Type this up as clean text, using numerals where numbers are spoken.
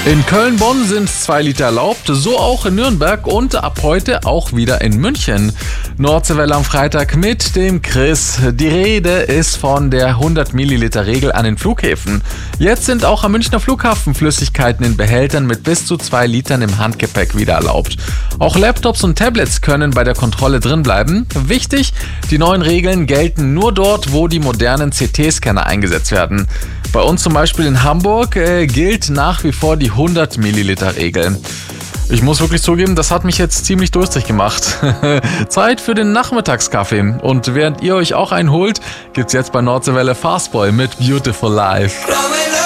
In Köln-Bonn sind 2 Liter erlaubt, so auch in Nürnberg und ab heute auch wieder in München. Nordseewelle am Freitag mit dem Chris. Die Rede ist von der 100 Milliliter Regel an den Flughäfen. Jetzt sind auch am Münchner Flughafen Flüssigkeiten in Behältern mit bis zu 2 Litern im Handgepäck wieder erlaubt. Auch Laptops und Tablets können bei der Kontrolle drin bleiben. Wichtig, die neuen Regeln gelten nur dort, wo die modernen CT-Scanner eingesetzt werden. Bei uns zum Beispiel in Hamburg gilt nach wie vor die 100 Milliliter Regel. Ich muss wirklich zugeben, das hat mich jetzt ziemlich durstig gemacht. Zeit für den Nachmittagskaffee. Und während ihr euch auch einen holt, gibt's jetzt bei Nordseewelle Fastboy mit Beautiful Life.